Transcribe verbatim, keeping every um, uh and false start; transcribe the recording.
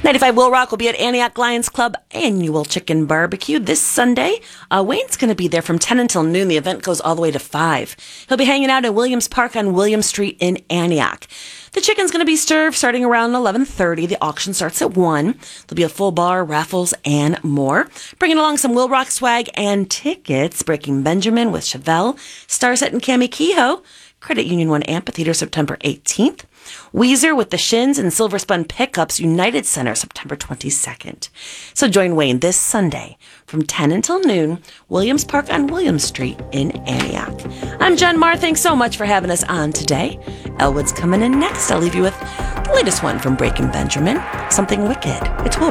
ninety-five Will Rock will be at Antioch Lions Club Annual Chicken Barbecue this Sunday. Uh, Wayne's going to be there from ten until noon. The event goes all the way to five. He'll be hanging out at Williams Park on William Street in Antioch. The chicken's going to be served starting around eleven thirty. The auction starts at one. There'll be a full bar, raffles, and more. Bringing along some Will Rock swag and tickets. Breaking Benjamin with Chevelle, Starset and Cami Kehoe. Credit Union One Amphitheater, September eighteenth. Weezer with the Shins and Silver Spun Pickups, United Center, September twenty-second. So join Wayne this Sunday from ten until noon, Williams Park on Williams Street in Antioch. I'm Jen Marr. Thanks so much for having us on today. Elwood's coming in next. I'll leave you with the latest one from Breaking Benjamin, Something Wicked. It's Will